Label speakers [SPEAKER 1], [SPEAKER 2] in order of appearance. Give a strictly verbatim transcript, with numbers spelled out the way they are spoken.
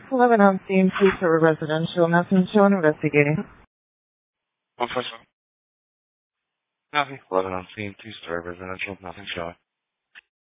[SPEAKER 1] eleven on scene, police are residential, nothing shown, investigating.
[SPEAKER 2] One first one. Nothing. eleven on scene, two-story residential, nothing showing.